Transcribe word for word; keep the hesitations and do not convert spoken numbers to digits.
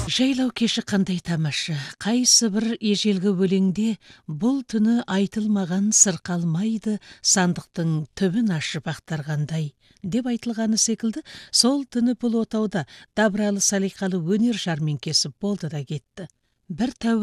Жайлау кеші қандай тамаша, қайсы бір ежелгі өлеңде бұл түні айтылмаған сыр қалмайды, сандықтың түбін ашып ақтарғандай деп айтылғаны секілді, сол түні бұл отауда дабыралы салиқалы өнер жәрмеңкесі болды да кетті. Бір тәуір